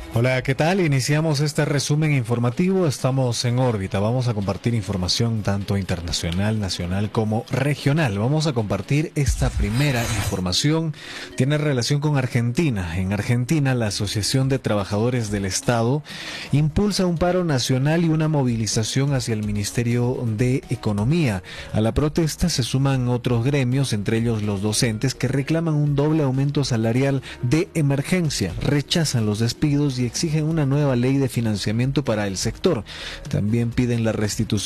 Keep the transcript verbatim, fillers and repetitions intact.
Hola, ¿qué tal? Iniciamos este resumen informativo. Estamos en órbita. Vamos a compartir información tanto internacional, nacional como regional. Vamos a compartir esta primera información. Tiene relación con Argentina. En Argentina, la Asociación de Trabajadores del Estado impulsa un paro nacional y una movilización hacia el Ministerio de Economía. A la protesta se suman otros gremios, entre ellos los docentes, que reclaman un doble aumento salarial de emergencia, rechazan los despidos y exigen una nueva ley de financiamiento para el sector. También piden la restitución